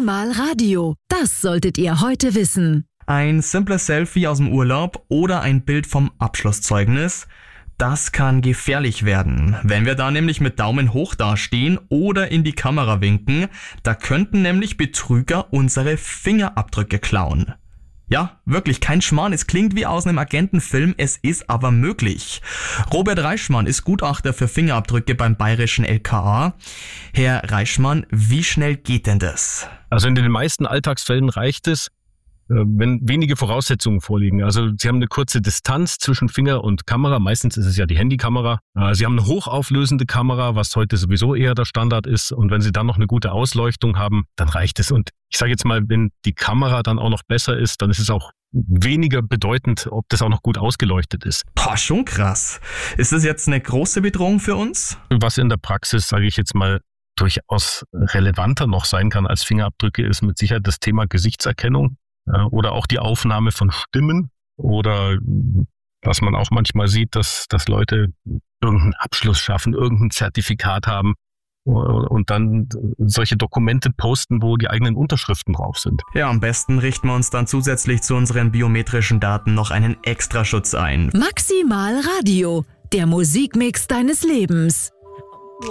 Maximal Radio. Das solltet ihr heute wissen. Ein simples Selfie aus dem Urlaub oder ein Bild vom Abschlusszeugnis, das kann gefährlich werden. Wenn wir da nämlich mit Daumen hoch dastehen oder in die Kamera winken, da könnten nämlich Betrüger unsere Fingerabdrücke klauen. Ja, wirklich kein Schmarrn, es klingt wie aus einem Agentenfilm, es ist aber möglich. Robert Reischmann ist Gutachter für Fingerabdrücke beim bayerischen LKA. Herr Reischmann, wie schnell geht denn das? Also in den meisten Alltagsfällen reicht es, wenn wenige Voraussetzungen vorliegen. Also Sie haben eine kurze Distanz zwischen Finger und Kamera. Meistens ist es ja die Handykamera. Sie haben eine hochauflösende Kamera, was heute sowieso eher der Standard ist. Und wenn Sie dann noch eine gute Ausleuchtung haben, dann reicht es. Und ich sage jetzt mal, wenn die Kamera dann auch noch besser ist, dann ist es auch weniger bedeutend, ob das auch noch gut ausgeleuchtet ist. Boah, schon krass. Ist das jetzt eine große Bedrohung für uns? Was in der Praxis, sage ich jetzt mal, durchaus relevanter noch sein kann als Fingerabdrücke, ist mit Sicherheit das Thema Gesichtserkennung. Oder auch die Aufnahme von Stimmen oder was man auch manchmal sieht, dass Leute irgendeinen Abschluss schaffen, irgendein Zertifikat haben und dann solche Dokumente posten, wo die eigenen Unterschriften drauf sind. Ja, am besten richten wir uns dann zusätzlich zu unseren biometrischen Daten noch einen Extraschutz ein. Maximal Radio, der Musikmix deines Lebens.